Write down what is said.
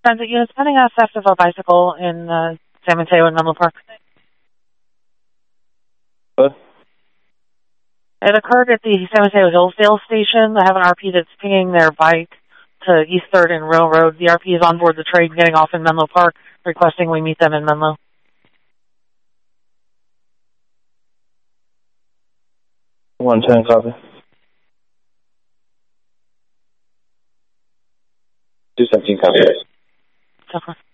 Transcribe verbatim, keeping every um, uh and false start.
Transit units pending a theft of a bicycle in uh, San Mateo and Menlo Park. What? It occurred at the San Mateo Hillsdale station. I have an R P that's pinging their bike to East third and Railroad. The R P is on board the train getting off in Menlo Park, requesting we meet them in Menlo. one ten, copy. two seventeen, copy. Okay.